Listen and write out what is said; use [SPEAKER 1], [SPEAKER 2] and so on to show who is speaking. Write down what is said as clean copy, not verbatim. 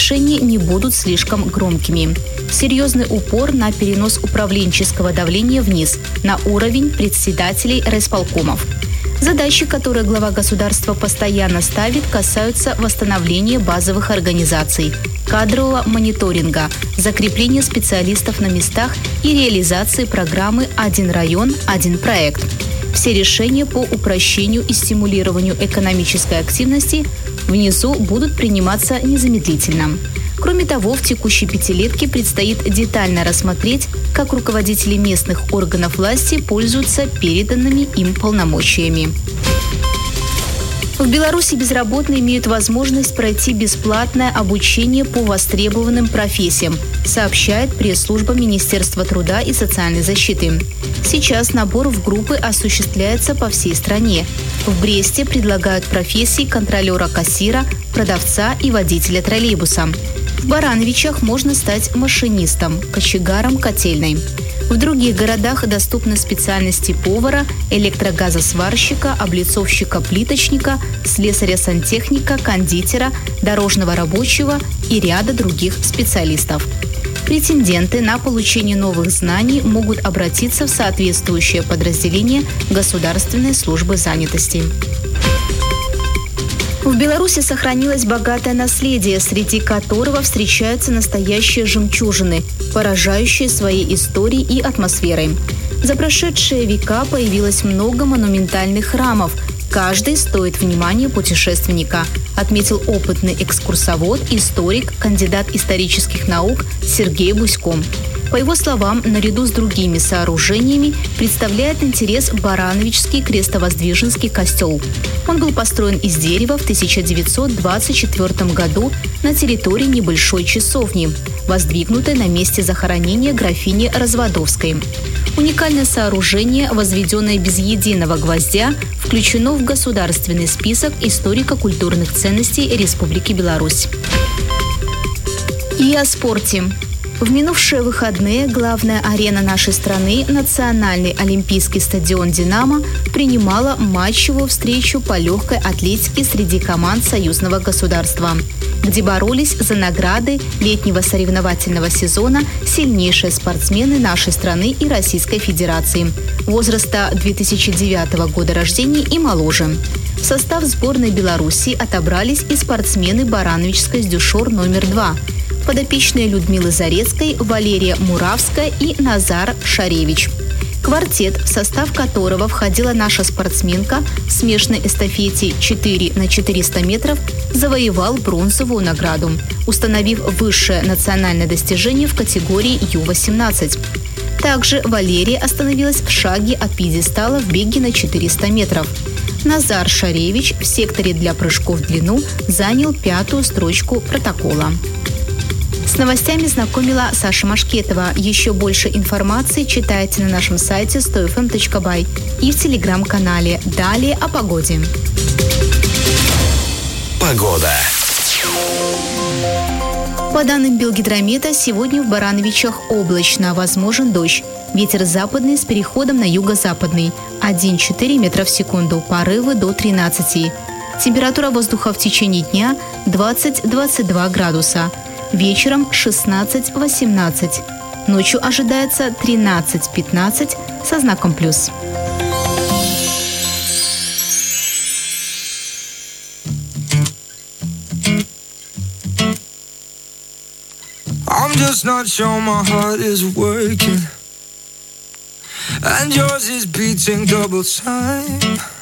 [SPEAKER 1] решения не будут слишком громкими. Серьезный упор на перенос управленческого давления вниз, на уровень председателей райисполкомов. Задачи, которые глава государства постоянно ставит, касаются восстановления базовых организаций, кадрового мониторинга, закрепления специалистов на местах и реализации программы «Один район, один проект». Все решения по упрощению и стимулированию экономической активности внизу будут приниматься незамедлительно. Кроме того, в текущей пятилетке предстоит детально рассмотреть, как руководители местных органов власти пользуются переданными им полномочиями. В Беларуси безработные имеют возможность пройти бесплатное обучение по востребованным профессиям, сообщает пресс-служба Министерства труда и социальной защиты. Сейчас набор в группы осуществляется по всей стране. В Бресте предлагают профессии контролера-кассира, продавца и водителя троллейбуса. В Барановичах можно стать машинистом, кочегаром котельной. В других городах доступны специальности повара, электрогазосварщика, облицовщика-плиточника, слесаря-сантехника, кондитера, дорожного рабочего и ряда других специалистов. Претенденты на получение новых знаний могут обратиться в соответствующее подразделение Государственной службы занятости. В Беларуси сохранилось богатое наследие, среди которого встречаются настоящие жемчужины, поражающие своей историей и атмосферой. За прошедшие века появилось много монументальных храмов. Каждый стоит внимания путешественника, отметил опытный экскурсовод, историк, кандидат исторических наук Сергей Бусько. По его словам, наряду с другими сооружениями представляет интерес Барановичский крестовоздвиженский костел. Он был построен из дерева в 1924 году на территории небольшой часовни, воздвигнутой на месте захоронения графини Разводовской. Уникальное сооружение, возведенное без единого гвоздя, включено в государственный список историко-культурных ценностей Республики Беларусь. И о спорте. В минувшие выходные главная арена нашей страны, Национальный олимпийский стадион «Динамо», принимала матчевую встречу по легкой атлетике среди команд союзного государства, где боролись за награды летнего соревновательного сезона сильнейшие спортсмены нашей страны и Российской Федерации возраста 2009 года рождения и моложе. В состав сборной Беларуси отобрались и спортсмены Барановичской «Сдюшор» номер 2, подопечные Людмилы Зарецкой, Валерия Муравская и Назар Шаревич. Квартет, в состав которого входила наша спортсменка в смешанной эстафете 4 на 400 метров, завоевал бронзовую награду, установив высшее национальное достижение в категории Ю-18. Также Валерия остановилась в шаге от пьедестала в беге на 400 метров. Назар Шаревич в секторе для прыжков в длину занял 5-ю строчку протокола. С новостями знакомила Саша Машкетова. Еще больше информации читайте на нашем сайте 100fm.by и в телеграм-канале. Далее о погоде.
[SPEAKER 2] Погода.
[SPEAKER 1] По данным Белгидромета, сегодня в Барановичах облачно, возможен дождь. Ветер западный с переходом на юго-западный. 1,4 метра в секунду, порывы до 13. Температура воздуха в течение дня 20-22 градуса. Вечером 16-18. Ночью ожидается 13-15 со знаком плюс.
[SPEAKER 3] I'm just not sure my heart is working, and yours is beating double time.